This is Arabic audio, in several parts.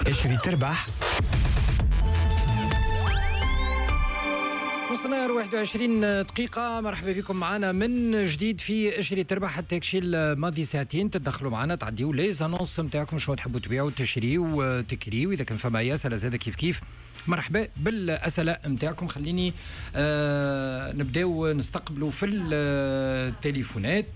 اشري تربح. وصلنا 21 دقيقة. مرحبا بكم معنا من جديد في اشري تربح. حتى كشي الماضي ساعتين تدخلوا معنا تعديوا لي زانونس نتاعكم شنو تحبوا تبيعوا وتشريوا وتكريوا. إذا كان فما أسئلة زاد كيف مرحبا بالأسئلة نتاعكم. خليني نبداو نستقبلوا في التليفونات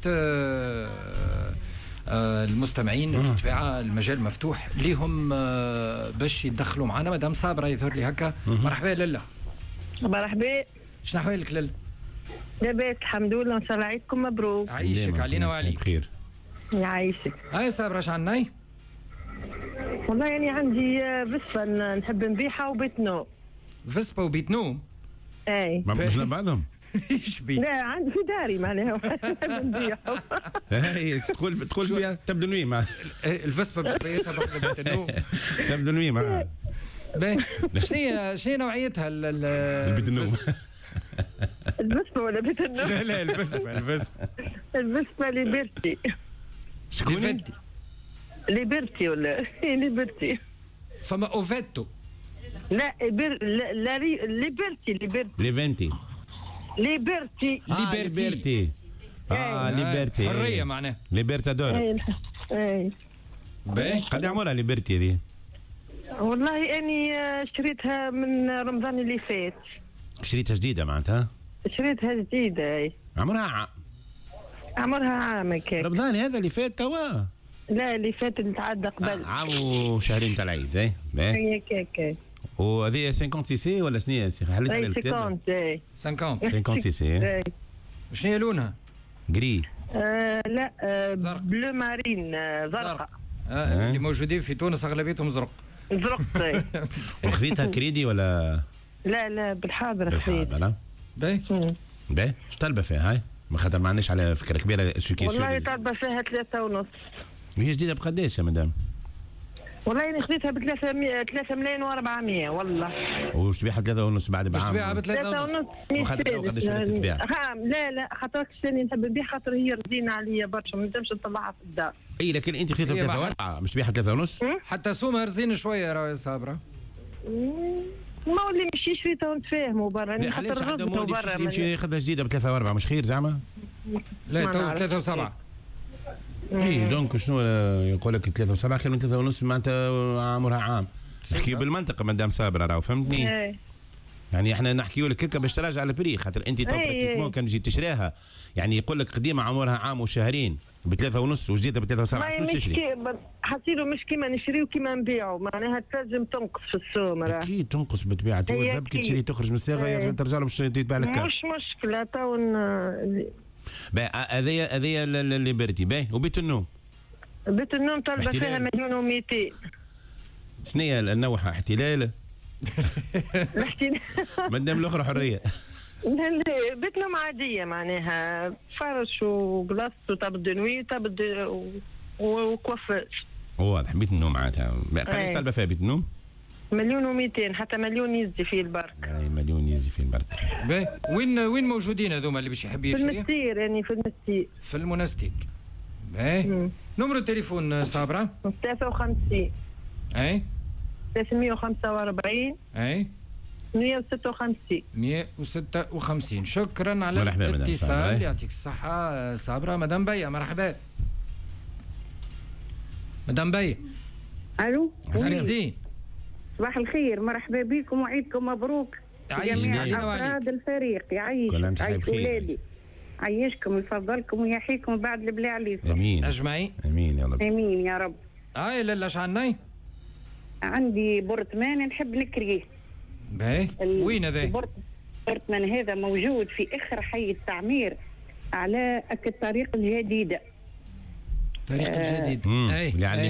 المستمعين بالطبيعة. المجال مفتوح لهم باش يدخلوا معنا. مدام صابرة يظهر لي هكا. مرحبا لالا. مرحبا. شنو احوالك لالا؟ لاباس الحمد لله. ان شاء الله عيدكم مبروك. عايشك علينا وعليك بخير. يعيشك. هاي صابرة اش عندنا؟ والله يعني عندي فسفة نحب نبيعها وبيت نوم. فسبة وبيت نوم؟ اي مش لبعضهم؟ ايش بي؟ لا عندي في داري معناها نحب نبيعها. هاي تدخل فيها تبدو نوي مع الفسبة مش بيتها بعد بيت النوم. تبدو نوي مع شنو نوعيتها البيت النوم؟ الفسفة ولا بيت النوم؟ لا الفسبة الفسفة ليبرتي. شكون؟ ليبرتي ولا ليبرتي. فما اوفيتو. لا ليبرتي ليفنتي. ليبرتي. ليبرتي. ليبرتي. حرية معناها. ليبرتادورس. اي باهي. قد عمرها ليبرتي هذه؟ والله اني شريتها من رمضان اللي فات. شريتها جديدة معناتها؟ شريتها جديدة. اي عمرها عام هكاك. رمضان هذا اللي فات توا؟ لا اللي فات اللي تعدى قبل. عام وشهرين تاع العيد. اي هي هكاك. وهذه 50 سي سي ولا شنو هي؟ حليت على الكتاب. 50 50 سي سي. شنو هي لونها؟ جري. لا زرق. بلو مارين زرقاء. اللي موجودين في تونس اغلبيتهم زرق. زرق. وخذيتها كريدي ولا؟ لا بالحاضر خذيت. باهي. باهي. اش طالبه فيها هاي؟ ما خاطر ما عندناش على فكره كبيره سوكي. والله طالبه فيها 3.5. وهي جديده بقداش يا مدام؟ والله اني خذيتها ب 3 ملايين و400 والله. وش تبيعها 3.5 بعد بعام؟ تبيعها ب 3.5. وخاطر قداش ولات تبيع؟ لا خاطر ثاني نحب نبيع خاطر هي رزينه عليا برشا ما نقدرش نطلعها في الدار. اي لكن انت خذيتها 3.4 مش تبيعها 3.5؟ حتى سومها رزين شويه راهي صابره. ما اللي مشي شريتها ونتفاهموا برا. علاش عندهم يمشي ياخذها جديده ب 3.4 مش خير زعما؟ لا تو 3.7. اي دونك شنو يقول لك 3.7 خير من 3.5 معناتها عمرها عام. نحكي بالمنطقه مدام صابره راهو فهمتني؟ يعني احنا نحكيوا لك هكا باش تراجع البري خاطر انت تو كان تجي تشريها يعني يقول لك قديمه عمرها عام وشهرين ب 3.5 وجديده ب 3.7 شنو تشري؟ حسيلو مش كيما نشريو كيما نبيعوا معناها تنجم تنقص في السوم. اكيد تنقص بالطبيعه. تو كي تشري تخرج من الصاغه ترجع له باش تباع لك. مش مشكله تو هذيا الليبرتي. باهي. وبيت النوم؟ بيت النوم طالبه فيها 1,200,000. شنو هي النوحه؟ احتلال؟ مادام الاخرى حريه. لا بيت نوم عاديه معناها فرش وبلاص وطابد نوي وكوافير. واضح. بيت النوم معناتها قداش طالبه فيها بيت النوم؟ 1,200,000 حتى مليون يزي فيه البرك. اي مليون يزي فيه البرك. باهي. وين موجودين هذوما اللي باش يحب يشري؟ في المستير يعني في المنستير. باهي. نمرو التليفون صابره؟ 53. اي 345. اي 156. 156. شكرا على الاتصال. يعطيك الصحة صابرة. مدام بيا مرحبا. مدام بيا. الو زين. صباح الخير. مرحبا بكم وعيدكم مبروك. جميع افراد الفريق. يعيش ولادي. عيشكم ويفضلكم ويحييكم بعد البلا عليكم. امين اجمعين. امين يا رب. امين يا رب. لا اش عندنا؟ عندي برطمان نحب نكريه. باهي. وين هذا؟ البرطمان هذا موجود في اخر حي التعمير على الطريق الجديده. الطريق الجديد. يعني